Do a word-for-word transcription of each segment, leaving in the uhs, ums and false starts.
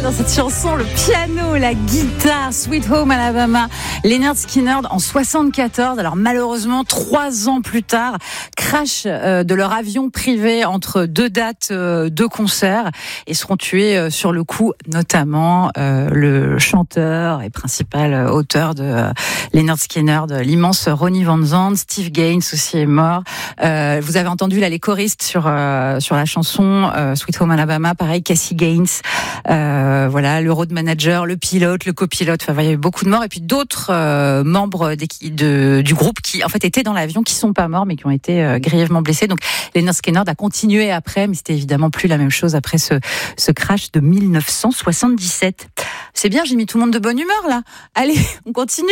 dans cette chanson, le piano, la guitare, Sweet Home Alabama, Lynyrd Skynyrd en soixante-quatorze. Alors malheureusement, trois ans plus tard, crash euh, de leur avion privé entre deux dates euh, de concert et seront tués euh, sur le coup, notamment euh, le chanteur et principal euh, auteur de euh, Lynyrd Skynyrd, l'immense Ronnie Van Zant. Steve Gaines aussi est mort. Euh, vous avez entendu là les choristes sur euh, sur la chanson euh, Sweet Home Alabama, pareil, Cassie Gaines, euh, voilà, le road manager, le pilote, le copilote. Enfin, il y a eu beaucoup de morts et puis d'autres euh, membres de, du groupe qui en fait étaient dans l'avion, qui sont pas morts mais qui ont été euh, grièvement blessés. Donc Lynyrd Skynyrd a continué après, mais c'était évidemment plus la même chose après ce ce crash de dix-neuf cent soixante-dix-sept. C'est bien, j'ai mis tout le monde de bonne humeur là. Allez, on continue.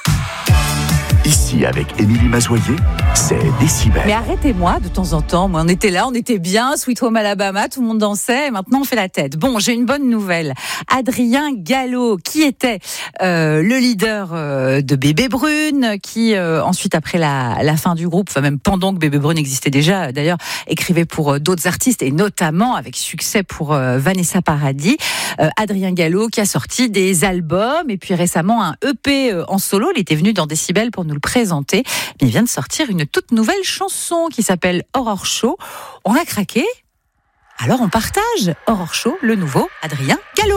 Ici, avec Émilie Mazoyer, c'est Décibel. Mais arrêtez-moi de temps en temps. Moi, on était là, on était bien, Sweet Home Alabama, tout le monde dansait, et maintenant on fait la tête. Bon, j'ai une bonne nouvelle. Adrien Gallo, qui était euh, le leader euh, de Bébé Brune, qui euh, ensuite, après la, la fin du groupe, enfin même pendant que Bébé Brune existait déjà, d'ailleurs, écrivait pour euh, d'autres artistes, et notamment avec succès pour euh, Vanessa Paradis. Euh, Adrien Gallo, qui a sorti des albums, et puis récemment un E P euh, en solo. Il était venu dans Décibel pour nous le présenter. Mais il vient de sortir une toute nouvelle chanson qui s'appelle Horror Show. On a craqué, alors on partage Horror Show, le nouveau Adrien Gallo.